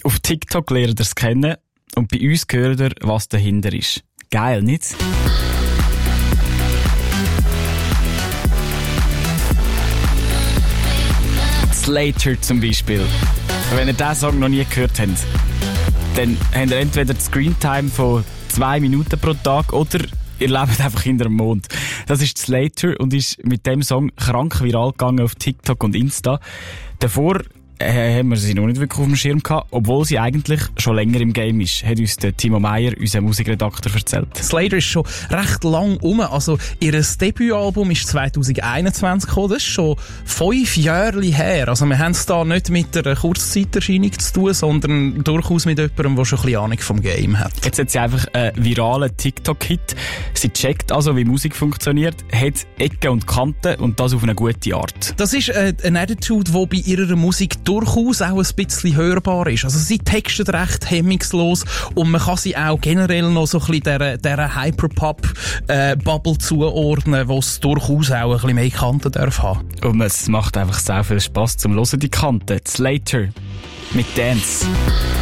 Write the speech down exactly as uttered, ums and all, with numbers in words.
Auf TikTok lernt ihr es kennen und bei uns hört ihr, was dahinter ist. Geil, nicht? Slater zum Beispiel. Wenn ihr diesen Song noch nie gehört habt, dann habt ihr entweder die Screentime von zwei Minuten pro Tag oder ihr lebt einfach hinter dem Mond. Das ist Slater und ist mit dem Song krank viral gegangen auf TikTok und Insta. Davor äh, haben wir sie noch nicht wirklich auf dem Schirm gehabt, obwohl sie eigentlich schon länger im Game ist, hat uns der Timo Meyer, unser Musikredakteur, erzählt. Slater ist schon recht lang um. Also, ihr Debütalbum ist zwanzig einundzwanzig gekommen. Das ist schon fünf Jahre her. Also, wir haben es da nicht mit einer Kurzzeiterscheinung zu tun, sondern durchaus mit jemandem, der schon ein bisschen Ahnung vom Game hat. Jetzt hat sie einfach einen viralen TikTok-Hit. Sie checkt also, wie Musik funktioniert, hat Ecken und Kanten und das auf eine gute Art. Das ist äh, eine Attitude, die bei ihrer Musik durchaus auch ein bisschen hörbar ist. Also sie textet recht hemmungslos und man kann sie auch generell noch so ein bisschen dieser, dieser Hyperpop-Bubble äh, zuordnen, wo es durchaus auch ein bisschen mehr Kanten darf haben. Und es macht einfach sehr viel Spass zum Hören, die Kanten. Slater mit Dance.